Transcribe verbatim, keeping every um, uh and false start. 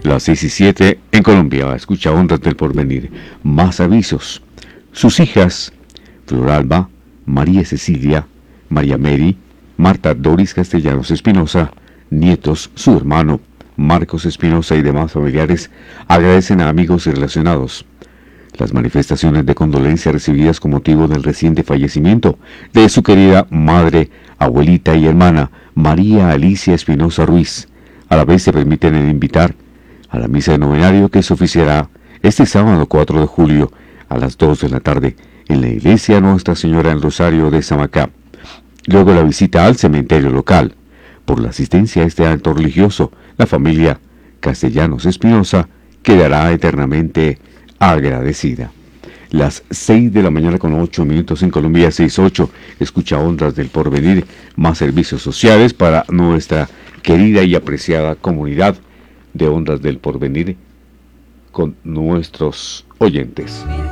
Las seis y siete en Colombia. Escucha Ondas del Porvenir. Más avisos. Sus hijas, Floralba, María Cecilia, María Mary, Marta Doris Castellanos Espinosa, nietos, su hermano, Marcos Espinosa y demás familiares agradecen a amigos y relacionados las manifestaciones de condolencia recibidas con motivo del reciente fallecimiento de su querida madre, abuelita y hermana, María Alicia Espinosa Ruiz. A la vez se permiten invitar a la misa de novenario que se oficiará este sábado cuatro de julio a las dos de la tarde en la iglesia Nuestra Señora del Rosario de Samacá. Luego la visita al cementerio local. Por la asistencia a este acto religioso, la familia Castellanos Espinosa quedará eternamente agradecida. Las seis de la mañana con ocho minutos en Colombia, seis ocho. Escucha Ondas del Porvenir, más servicios sociales para nuestra querida y apreciada comunidad de Ondas del Porvenir con nuestros oyentes.